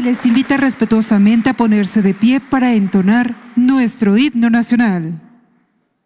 les invita respetuosamente a ponerse de pie para entonar nuestro himno nacional.